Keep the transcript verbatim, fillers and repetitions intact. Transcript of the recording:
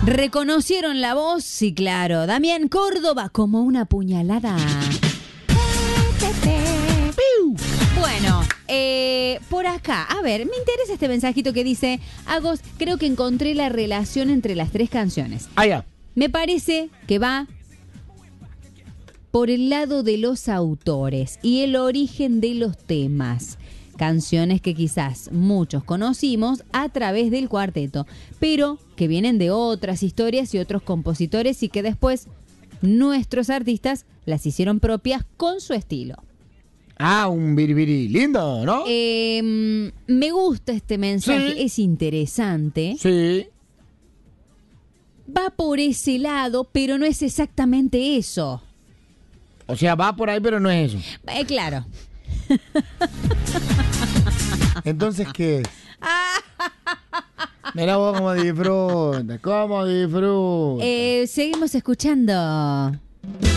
¿Reconocieron la voz? Sí, claro. Damián Córdoba, como una puñalada. Bueno, eh, por acá, a ver, me interesa este mensajito que dice: Agos, creo que encontré la relación entre las tres canciones. Ah, ya. Me parece que va por el lado de los autores y el origen de los temas. Canciones que quizás muchos conocimos a través del cuarteto, pero que vienen de otras historias y otros compositores y que después nuestros artistas las hicieron propias con su estilo. Ah, un biribiri lindo, ¿no? Eh, me gusta este mensaje, Sí. es interesante. Sí. Va por ese lado, pero no es exactamente eso. O sea, va por ahí, pero no es eso. Eh, claro. Entonces, ¿qué es? Mira vos cómo disfruta, cómo disfruta. Eh, seguimos escuchando.